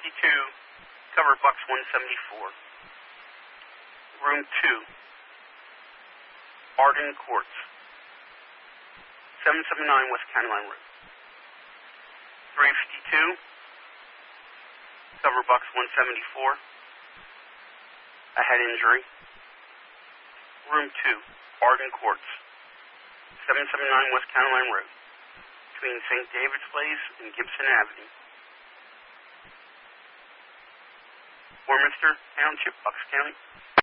cover Bucks 174. Room 2, Arden Courts, 779 West County Line Road. 352, cover Bucks 174. A head injury. Room 2, Arden Courts, 779 West County Line Road, between St. David's Place and Gibson Avenue. Warminster Township, Bucks County.